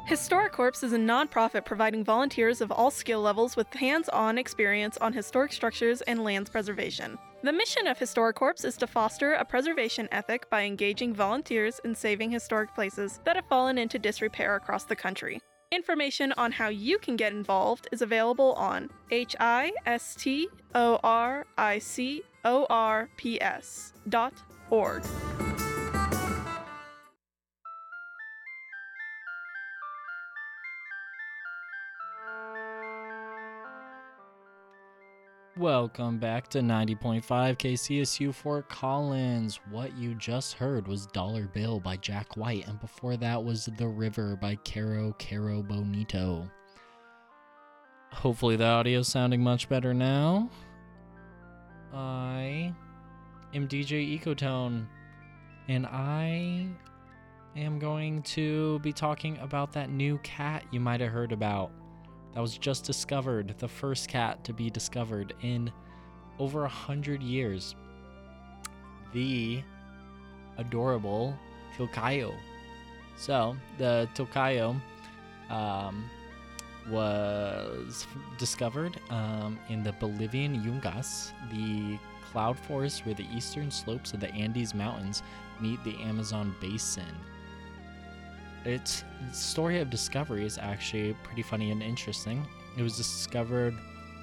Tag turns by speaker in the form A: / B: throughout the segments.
A: HistoriCorps is a nonprofit providing volunteers of all skill levels with hands-on experience on historic structures and lands preservation. The mission of HistoriCorps is to foster a preservation ethic by engaging volunteers in saving historic places that have fallen into disrepair across the country. Information on how you can get involved is available on historicorps.org.
B: Welcome back to 90.5 KCSU Fort Collins. What you just heard was Dollar Bill by Jack White, and before that was The River by Caro Bonito. Hopefully the audio's sounding much better now. I am DJ Ecotone, and I am going to be talking about that new cat you might have heard about. That was just discovered, the first cat to be discovered in over 100 years. The adorable Tilcayo. So, the Tilcayo was discovered in the Bolivian Yungas, the cloud forest where the eastern slopes of the Andes Mountains meet the Amazon basin. Its story of discovery is actually pretty funny and interesting. It was discovered,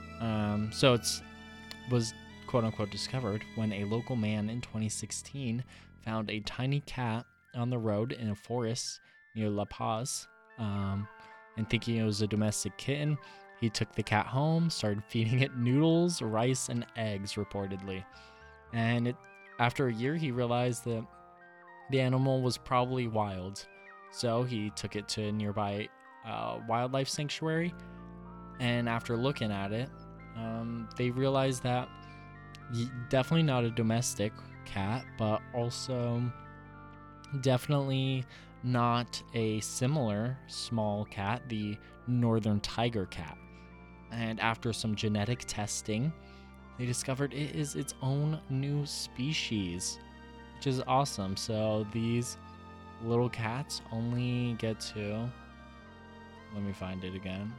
B: was quote-unquote discovered when a local man in 2016 found a tiny cat on the road in a forest near La Paz, and thinking it was a domestic kitten, he took the cat home, started feeding it noodles, rice, and eggs, reportedly. And after a year, he realized that the animal was probably wild. So he took it to a nearby wildlife sanctuary, and after looking at it, they realized that definitely not a domestic cat, but also definitely not a similar small cat, the northern tiger cat. And after some genetic testing, they discovered it is its own new species, which is awesome. So these little cats only get to, let me find it again,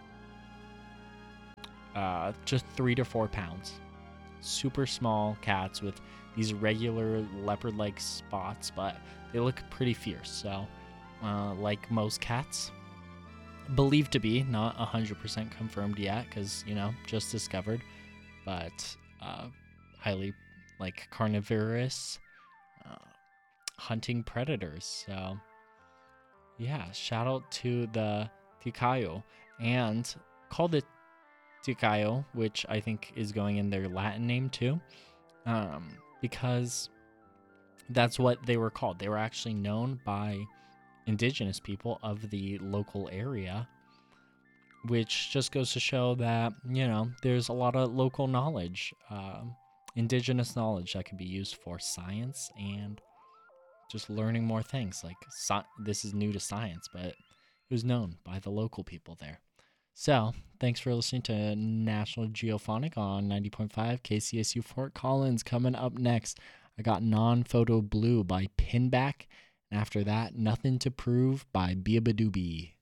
B: just 3 to 4 pounds. Super small cats with these regular leopard-like spots, but they look pretty fierce. So, like most cats, believed to be, not 100% confirmed yet, because, just discovered, but highly, carnivorous, hunting predators. So yeah, shout out to the Tilcayo, and called it Tilcayo, which I think is going in their Latin name too, because that's what they were called. They were actually known by indigenous people of the local area, which just goes to show that, there's a lot of local knowledge, indigenous knowledge that can be used for science and just learning more things. This is new to science, but it was known by the local people there. So, thanks for listening to National Geophonic on 90.5 KCSU Fort Collins. Coming up next, I got Non-Photo Blue by Pinback, and after that, Nothing to Prove by Beabadoobie.